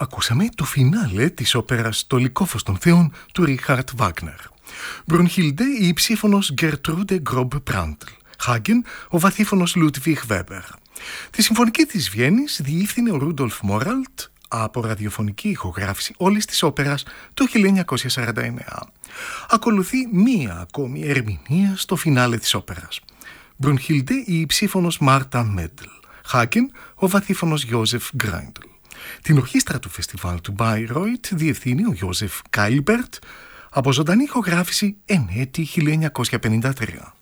Ακούσαμε το φινάλε της όπερας «Το Λυκόφως των Θεών» του Ρίχαρτ Βάγνερ. Μπρουνχίλντε η υψίφωνος Γκερτρούντε Γκρομπ Πράντλ. Χάγκεν ο βαθύφωνος Λούτβιχ Βέμπερ. Τη συμφωνική της Βιέννης διεύθυνε ο Ρούντολφ Μόραλτ από ραδιοφωνική ηχογράφηση όλης της όπερας το 1949. Ακολουθεί μία ακόμη ερμηνεία στο φινάλε της όπερας. Μπρουνχίλντε η υψίφωνος Μάρτα Μέντλ. Χάγκεν ο βαθύφωνος Γιώζεφ Γκράιντλ. Την ορχήστρα του φεστιβάλ του Μπάιρόιτ διευθύνει ο Γιώζεφ Κάιλμπερτ από ζωντανή ηχογράφηση εν έτη 1953.